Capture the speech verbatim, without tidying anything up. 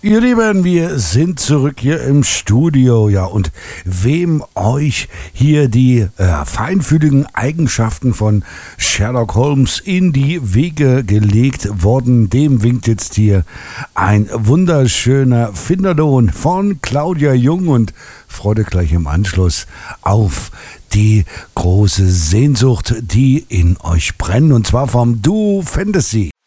Ihr Lieben, wir sind zurück hier im Studio, ja, und wem euch hier die äh, feinfühligen Eigenschaften von Sherlock Holmes in die Wege gelegt wurden, dem winkt jetzt hier ein wunderschöner Finderlohn von Claudia Jung und Freude gleich im Anschluss auf die große Sehnsucht, die in euch brennt, und zwar vom Duo Fantasy.